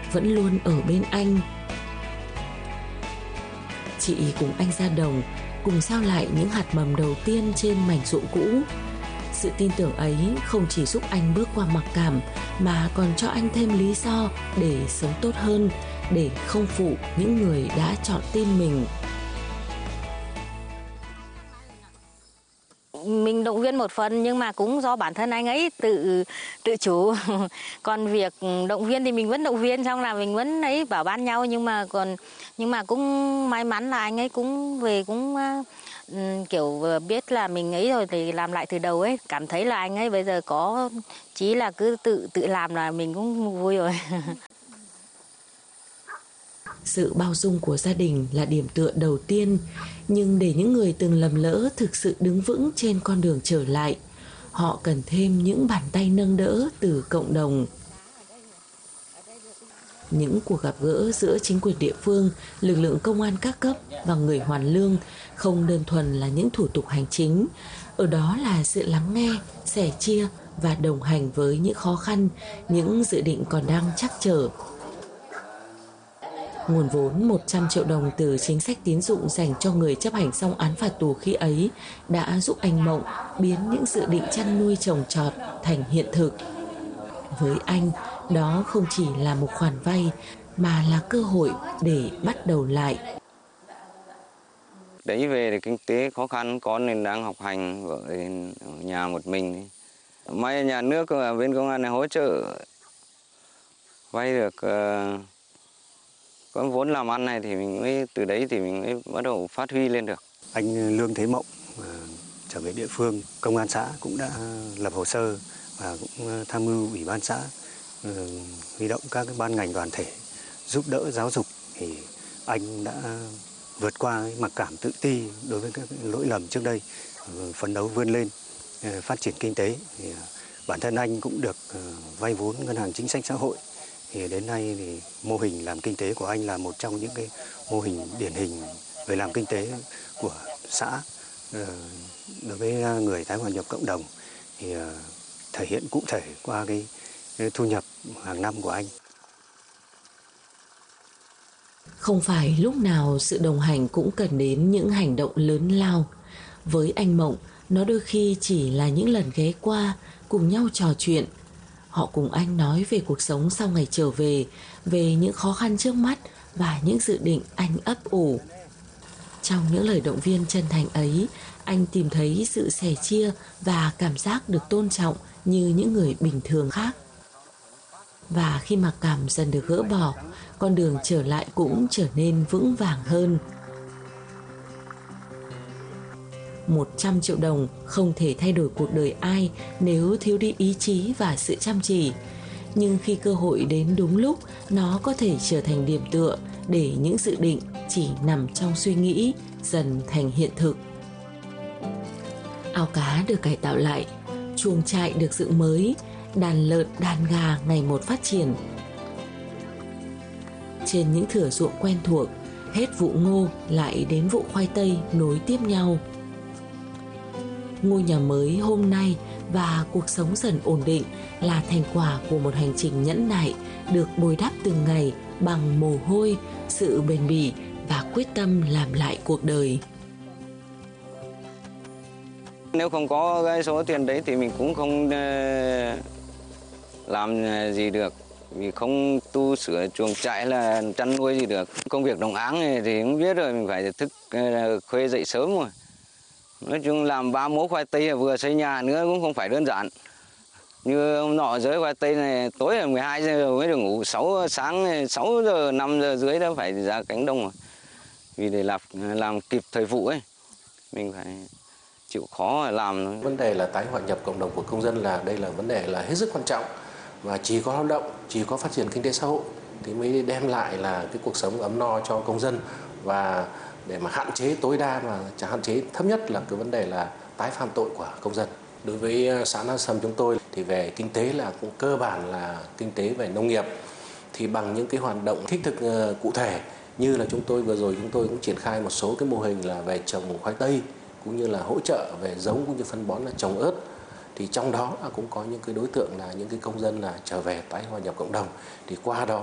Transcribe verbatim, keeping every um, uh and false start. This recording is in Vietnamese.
vẫn luôn ở bên anh. Chị cùng anh ra đồng, cùng gieo lại những hạt mầm đầu tiên trên mảnh ruộng cũ. Sự tin tưởng ấy không chỉ giúp anh bước qua mặc cảm mà còn cho anh thêm lý do để sống tốt hơn, để không phụ những người đã chọn tin mình. Mình động viên một phần nhưng mà cũng do bản thân anh ấy tự tự chủ. Còn việc động viên thì mình vẫn động viên, xong là mình vẫn ấy bảo ban nhau, nhưng mà còn nhưng mà cũng may mắn là anh ấy cũng về cũng uh, kiểu biết là mình ấy rồi thì làm lại từ đầu ấy, cảm thấy là anh ấy bây giờ có chí là cứ tự tự làm là mình cũng vui rồi. Sự bao dung của gia đình là điểm tựa đầu tiên, nhưng để những người từng lầm lỡ thực sự đứng vững trên con đường trở lại, họ cần thêm những bàn tay nâng đỡ từ cộng đồng. Những cuộc gặp gỡ giữa chính quyền địa phương, lực lượng công an các cấp và người hoàn lương không đơn thuần là những thủ tục hành chính, ở đó là sự lắng nghe, sẻ chia và đồng hành với những khó khăn, những dự định còn đang trắc trở. Nguồn vốn một trăm triệu đồng từ chính sách tín dụng dành cho người chấp hành xong án phạt tù khi ấy đã giúp anh Mộng biến những dự định chăn nuôi trồng trọt thành hiện thực. Với anh, đó không chỉ là một khoản vay mà là cơ hội để bắt đầu lại. Đấy về thì kinh tế khó khăn, con nên đang học hành, vợ ở nhà một mình. May nhà nước và bên công an này hỗ trợ vay được uh, có vốn làm ăn này thì mình mới từ đấy thì mình mới bắt đầu phát huy lên được. Anh Lương Thế Mộng uh, trở về địa phương, công an xã cũng đã lập hồ sơ và cũng tham mưu ủy ban xã uh, huy động các cái ban ngành đoàn thể giúp đỡ giáo dục, thì anh đã vượt qua cái mặc cảm tự ti đối với các lỗi lầm trước đây, uh, phấn đấu vươn lên uh, phát triển kinh tế. Thì, uh, bản thân anh cũng được uh, vay vốn ngân hàng chính sách xã hội. Thì đến nay thì mô hình làm kinh tế của anh là một trong những cái mô hình điển hình về làm kinh tế của xã đối với người tái hòa nhập cộng đồng, thì thể hiện cụ thể qua cái thu nhập hàng năm của anh. Không phải lúc nào sự đồng hành cũng cần đến những hành động lớn lao. Với anh Mộng, nó đôi khi chỉ là những lần ghé qua, cùng nhau trò chuyện. Họ cùng anh nói về cuộc sống sau ngày trở về, về những khó khăn trước mắt và những dự định anh ấp ủ. Trong những lời động viên chân thành ấy, anh tìm thấy sự sẻ chia và cảm giác được tôn trọng như những người bình thường khác. Và khi mặc cảm dần được gỡ bỏ, con đường trở lại cũng trở nên vững vàng hơn. một trăm triệu đồng không thể thay đổi cuộc đời ai nếu thiếu đi ý chí và sự chăm chỉ. Nhưng khi cơ hội đến đúng lúc, nó có thể trở thành điểm tựa để những dự định chỉ nằm trong suy nghĩ dần thành hiện thực. Ao cá được cải tạo lại, chuồng trại được dựng mới, đàn lợn, đàn gà ngày một phát triển. Trên những thửa ruộng quen thuộc, hết vụ ngô lại đến vụ khoai tây nối tiếp nhau. Ngôi nhà mới hôm nay và cuộc sống dần ổn định là thành quả của một hành trình nhẫn nại được bồi đắp từng ngày bằng mồ hôi, sự bền bỉ và quyết tâm làm lại cuộc đời. Nếu không có cái số tiền đấy thì mình cũng không làm gì được, vì không tu sửa chuồng trại là chăn nuôi gì được. Công việc đồng áng này thì cũng biết rồi, mình phải thức khuya dậy sớm rồi. Nói chung làm ba mố khoai tây vừa xây nhà nữa cũng không phải đơn giản. Như hôm nọ dưới khoai tây này tối là mười hai giờ mới được ngủ, sáu sáng sáu giờ năm giờ dưới đã phải ra cánh đồng rồi. Vì để làm làm kịp thời vụ ấy, mình phải chịu khó làm. Vấn đề là tái hòa nhập cộng đồng của công dân là đây là vấn đề là hết sức quan trọng, và chỉ có lao động, chỉ có phát triển kinh tế xã hội thì mới đem lại là cái cuộc sống ấm no cho công dân, và để mà hạn chế tối đa mà chẳng hạn chế thấp nhất là cái vấn đề là tái phạm tội của công dân. Đối với xã Na Sầm chúng tôi thì về kinh tế là cũng cơ bản là kinh tế về nông nghiệp, thì bằng những cái hoạt động thiết thực cụ thể như là chúng tôi vừa rồi chúng tôi cũng triển khai một số cái mô hình là về trồng khoai tây, cũng như là hỗ trợ về giống cũng như phân bón là trồng ớt. Thì trong đó cũng có những cái đối tượng là những cái công dân là trở về tái hòa nhập cộng đồng, thì qua đó